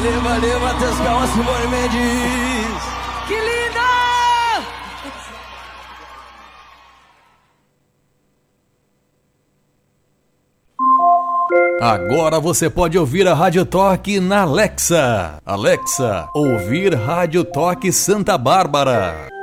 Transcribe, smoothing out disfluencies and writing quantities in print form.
Valeu, Matheus Calma, Simone Mendes. Que linda! Agora você pode ouvir a Rádio Toque na Alexa. Alexa, ouvir Rádio Toque Santa Bárbara.